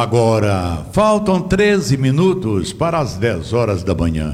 Agora, faltam 13 minutos para as 10 horas da manhã.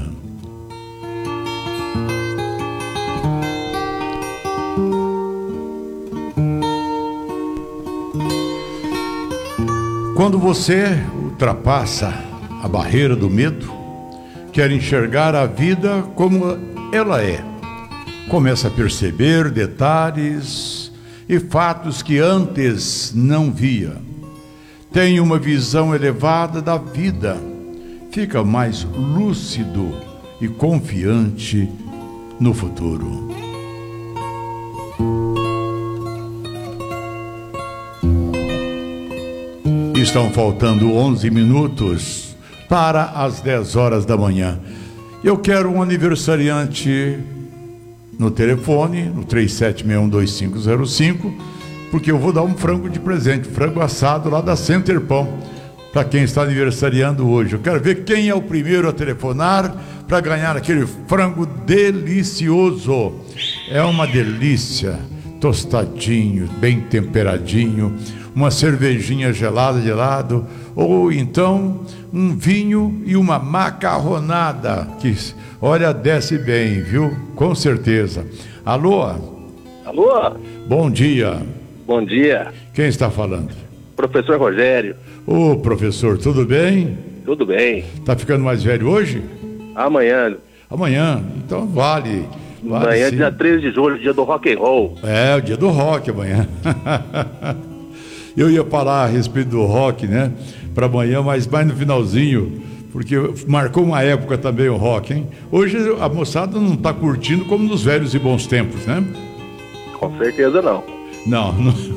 Quando você ultrapassa a barreira do medo, quer enxergar a vida como ela é, começa a perceber detalhes e fatos que antes não via. Tem uma visão elevada da vida, fica mais lúcido e confiante no futuro. Estão faltando 11 minutos para as 10 horas da manhã. Eu quero um aniversariante no telefone, no 37612505, porque eu vou dar um frango de presente, frango assado lá da Center Pão, para quem está aniversariando hoje. Eu quero ver quem é o primeiro a telefonar para ganhar aquele frango delicioso. É uma delícia, tostadinho, bem temperadinho, uma cervejinha gelada de lado, ou então um vinho e uma macarronada, que, olha, desce bem, viu? Com certeza. Alô? Alô? Bom dia. Bom dia. Quem está falando? Professor Rogério. Ô, professor, tudo bem? Tudo bem. Tá ficando mais velho hoje? Amanhã. Amanhã, então vale Amanhã, sim. dia 13 de julho, dia do rock and roll. É, o dia do rock amanhã. Eu ia falar a respeito do rock, né, para amanhã, mas mais no finalzinho, porque marcou uma época também o rock, hein? Hoje a moçada não está curtindo como nos velhos e bons tempos, né? Com certeza não. Não.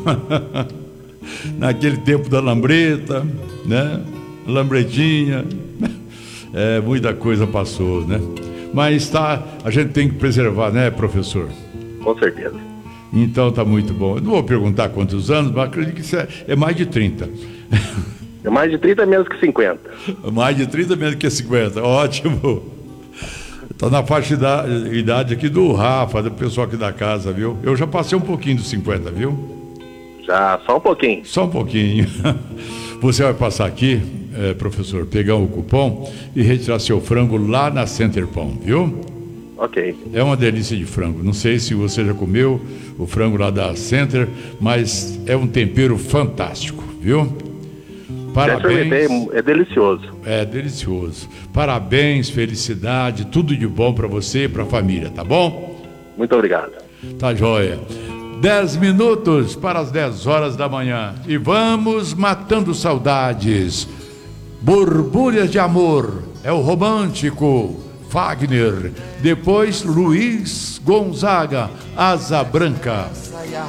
Naquele tempo da lambreta, né? Lambretinha, muita coisa passou, né? Mas a gente tem que preservar, né, professor? Com certeza. Então tá muito bom. Eu não vou perguntar quantos anos, mas acredito que isso é mais de 30. É mais de 30 menos que 50. Mais de 30 menos que 50, ótimo. Tá na faixa de idade aqui do Rafa, do pessoal aqui da casa, viu? Eu já passei um pouquinho dos 50, viu? Já, só um pouquinho. Só um pouquinho. Você vai passar aqui, professor, pegar o cupom e retirar seu frango lá na Center Pão, viu? Ok. É uma delícia de frango. Não sei se você já comeu o frango lá da Center, mas é um tempero fantástico, viu? Parabéns. É delicioso. É delicioso. Parabéns, felicidade, tudo de bom para você e para a família, tá bom? Muito obrigado. Tá joia. 10 minutos para as 10 horas da manhã. E vamos matando saudades. Borbulhas de Amor. É o romântico Fagner. Depois Luiz Gonzaga, Asa Branca.